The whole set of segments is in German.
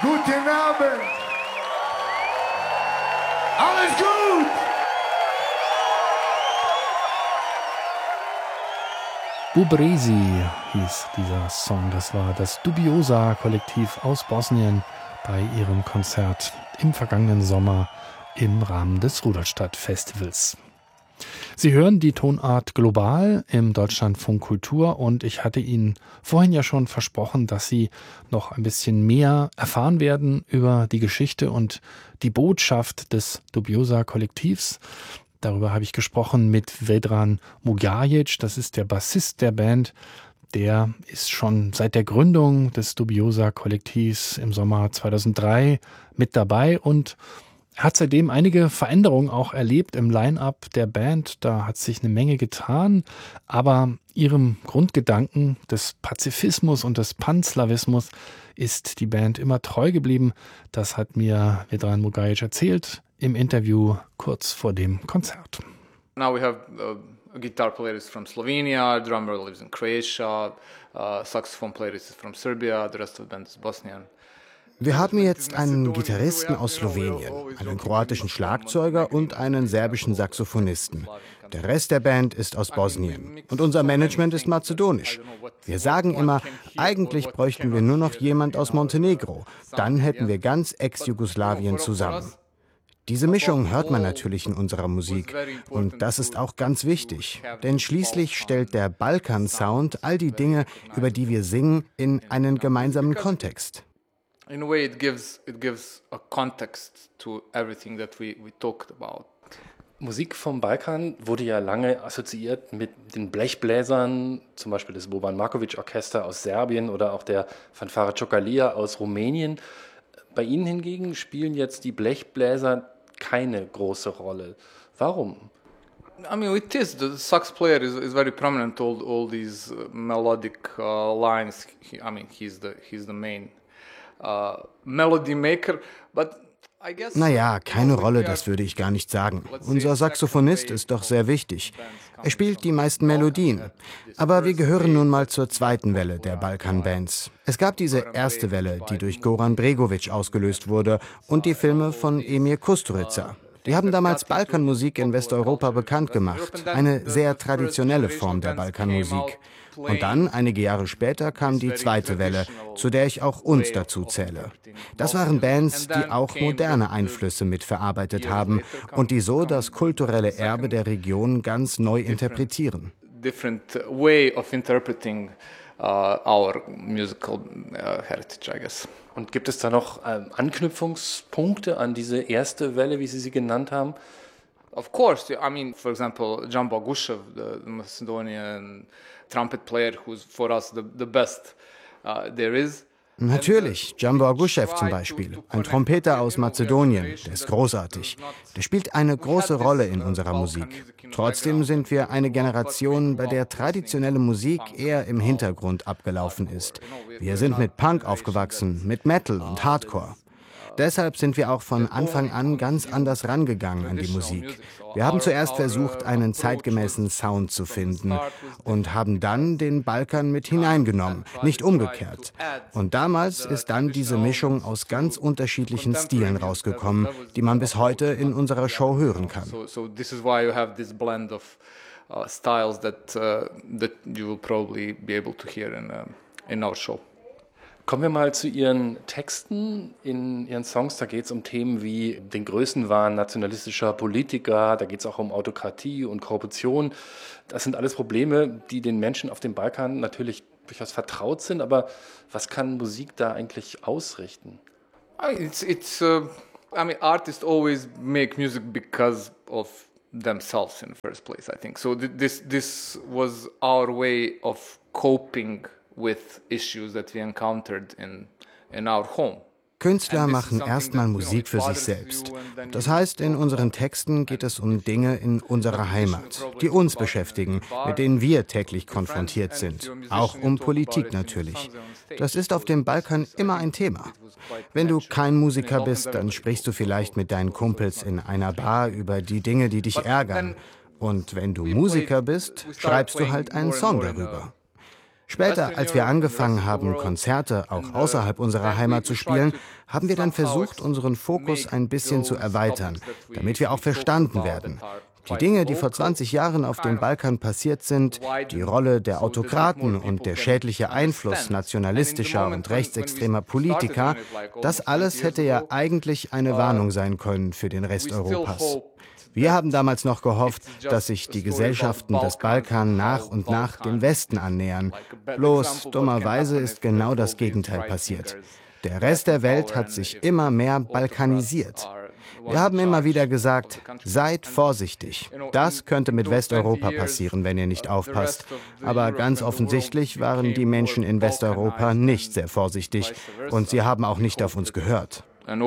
Guten Abend. Alles gut. Bubrezi hieß dieser Song. Das war das Dubiosa-Kollektiv aus Bosnien bei ihrem Konzert im vergangenen Sommer im Rahmen des Rudolstadt-Festivals. Sie hören die Tonart Global im Deutschlandfunk Kultur und ich hatte Ihnen vorhin ja schon versprochen, dass Sie noch ein bisschen mehr erfahren werden über die Geschichte und die Botschaft des Dubiosa-Kollektivs. Darüber habe ich gesprochen mit Vedran Mugajic, das ist der Bassist der Band. Der ist schon seit der Gründung des Dubiosa-Kollektivs im Sommer 2003 mit dabei und er hat seitdem einige Veränderungen auch erlebt im Line-up der Band. Da hat sich eine Menge getan, aber ihrem Grundgedanken des Pazifismus und des Panslawismus ist die Band immer treu geblieben. Das hat mir Vedran Mugajic erzählt im Interview kurz vor dem Konzert. Now we have a guitar player is from Slovenia, drummer lives in Croatia, saxophone player is from Serbia, the rest of the band is Bosnian. Wir haben jetzt einen Gitarristen aus Slowenien, einen kroatischen Schlagzeuger und einen serbischen Saxophonisten. Der Rest der Band ist aus Bosnien und unser Management ist mazedonisch. Wir sagen immer, eigentlich bräuchten wir nur noch jemand aus Montenegro, dann hätten wir ganz Ex-Jugoslawien zusammen. Diese Mischung hört man natürlich in unserer Musik und das ist auch ganz wichtig, denn schließlich stellt der Balkan-Sound all die Dinge, über die wir singen, in einen gemeinsamen Kontext. In a way, it gives a context to everything that we talked about. Musik vom Balkan wurde ja lange assoziiert mit den Blechbläsern, zum Beispiel das Boban Markovic Orchester aus Serbien oder auch der Fanfare Ciocărlia aus Rumänien. Bei Ihnen hingegen spielen jetzt die Blechbläser keine große Rolle. Warum? I mean, it is. The sax player is very prominent. All these melodic lines. He's the main melody maker, but I guess. Naja, keine Rolle, das würde ich gar nicht sagen. Unser Saxophonist ist doch sehr wichtig. Er spielt die meisten Melodien. Aber wir gehören nun mal zur zweiten Welle der Balkan-Bands. Es gab diese erste Welle, die durch Goran Bregović ausgelöst wurde, und die Filme von Emir Kusturica. Die haben damals Balkanmusik in Westeuropa bekannt gemacht. Eine sehr traditionelle Form der Balkanmusik. Und dann, einige Jahre später, kam die zweite Welle, zu der ich auch uns dazu zähle. Das waren Bands, die auch moderne Einflüsse mitverarbeitet haben und die so das kulturelle Erbe der Region ganz neu interpretieren. Different way of interpreting our musical heritage, I guess. Und gibt es da noch Anknüpfungspunkte an diese erste Welle, wie Sie sie genannt haben? Of course, I mean, for example, Djambo Gushev, the Macedonian trumpet player, who's for us the best there is. Natürlich, Djambo Gushev zum Beispiel, ein Trompeter aus Mazedonien, der ist großartig. Der spielt eine große Rolle in unserer Musik. Trotzdem sind wir eine Generation, bei der traditionelle Musik eher im Hintergrund abgelaufen ist. Wir sind mit Punk aufgewachsen, mit Metal und Hardcore. Deshalb sind wir auch von Anfang an ganz anders rangegangen an die Musik. Wir haben zuerst versucht, einen zeitgemäßen Sound zu finden und haben dann den Balkan mit hineingenommen, nicht umgekehrt. Und damals ist dann diese Mischung aus ganz unterschiedlichen Stilen rausgekommen, die man bis heute in unserer Show hören kann. So this is why you have this blend of styles that you will probably be able to hear in our show. Kommen wir mal zu Ihren Texten. In Ihren Songs, da geht es um Themen wie den Größenwahn nationalistischer Politiker, da geht es auch um Autokratie und Korruption. Das sind alles Probleme, die den Menschen auf dem Balkan natürlich durchaus vertraut sind, aber was kann Musik da eigentlich ausrichten? Artists always make music because of themselves in the first place, I think. So this was our way of coping with issues that we encountered in our home. Künstler machen erstmal Musik für sich selbst. Das heißt, in unseren Texten geht es um Dinge in unserer Heimat, die uns beschäftigen, mit denen wir täglich konfrontiert sind. Auch um Politik natürlich. Das ist auf dem Balkan immer ein Thema. Wenn du kein Musiker bist, dann sprichst du vielleicht mit deinen Kumpels in einer Bar über die Dinge, die dich ärgern. Und wenn du Musiker bist, schreibst du halt einen Song darüber. Später, als wir angefangen haben, Konzerte auch außerhalb unserer Heimat zu spielen, haben wir dann versucht, unseren Fokus ein bisschen zu erweitern, damit wir auch verstanden werden. Die Dinge, die vor 20 Jahren auf dem Balkan passiert sind, die Rolle der Autokraten und der schädliche Einfluss nationalistischer und rechtsextremer Politiker, das alles hätte ja eigentlich eine Warnung sein können für den Rest Europas. Wir haben damals noch gehofft, dass sich die Gesellschaften des Balkan nach und nach dem Westen annähern. Bloß dummerweise ist genau das Gegenteil passiert. Der Rest der Welt hat sich immer mehr balkanisiert. Wir haben immer wieder gesagt, seid vorsichtig. Das könnte mit Westeuropa passieren, wenn ihr nicht aufpasst. Aber ganz offensichtlich waren die Menschen in Westeuropa nicht sehr vorsichtig und sie haben auch nicht auf uns gehört.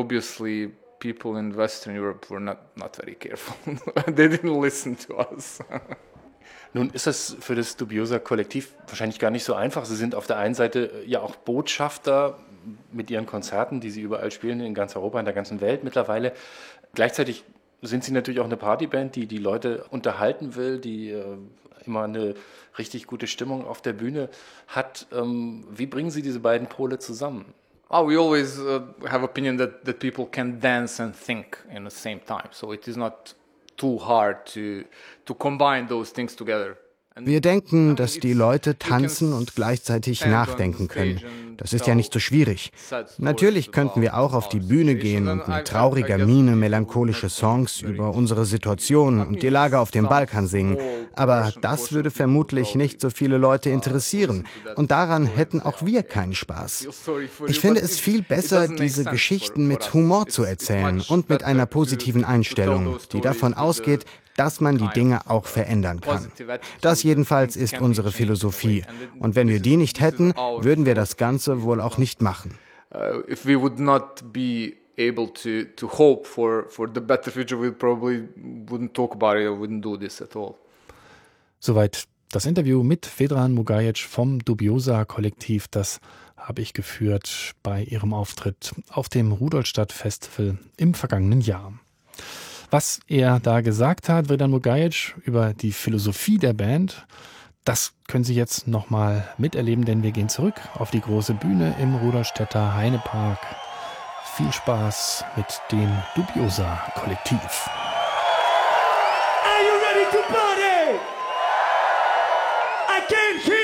People in Western Europe were not very careful. They didn't listen to us. Nun ist es für das Dubiosa-Kollektiv wahrscheinlich gar nicht so einfach. Sie sind auf der einen Seite ja auch Botschafter mit ihren Konzerten, die sie überall spielen, in ganz Europa, in der ganzen Welt mittlerweile. Gleichzeitig sind sie natürlich auch eine Partyband, die die Leute unterhalten will, die immer eine richtig gute Stimmung auf der Bühne hat. Wie bringen Sie diese beiden Pole zusammen? We always have opinion that people can dance and think in the same time. So it is not too hard to combine those things together. Wir denken, dass die Leute tanzen und gleichzeitig nachdenken können. Das ist ja nicht so schwierig. Natürlich könnten wir auch auf die Bühne gehen und mit trauriger Miene melancholische Songs über unsere Situation und die Lage auf dem Balkan singen. Aber das würde vermutlich nicht so viele Leute interessieren. Und daran hätten auch wir keinen Spaß. Ich finde es viel besser, diese Geschichten mit Humor zu erzählen und mit einer positiven Einstellung, die davon ausgeht, dass man die Dinge auch verändern kann. Das jedenfalls ist unsere Philosophie. Und wenn wir die nicht hätten, würden wir das Ganze wohl auch nicht machen. If we would not be able to hope for the better future, we probably wouldn't talk about it or wouldn't do this at all. Soweit das Interview mit Vedran Mugajic vom Dubiosa-Kollektiv. Das habe ich geführt bei ihrem Auftritt auf dem Rudolstadt-Festival im vergangenen Jahr. Was er da gesagt hat, Vedran Mugajic, über die Philosophie der Band, das können Sie jetzt nochmal miterleben, denn wir gehen zurück auf die große Bühne im Rudolstädter Heinepark. Viel Spaß mit dem Dubiosa-Kollektiv. Are you ready to party? I can't hear